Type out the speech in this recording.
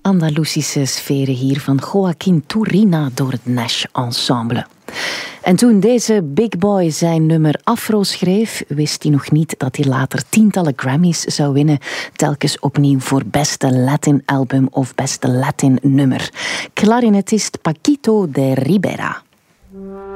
Andalusische sferen hier van Joaquín Turina door het Nash Ensemble. En toen deze big boy zijn nummer Afro schreef, wist hij nog niet dat hij later tientallen Grammys zou winnen, telkens opnieuw voor beste Latin album of beste Latin nummer. Clarinetist Paquito de Ribera.